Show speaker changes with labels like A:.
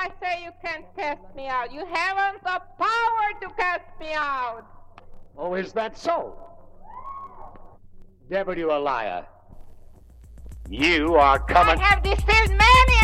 A: I say you can't cast me out. You haven't the power to cast me out.
B: Oh, is that so? Devil, you a liar. You are coming...
A: I have deceived many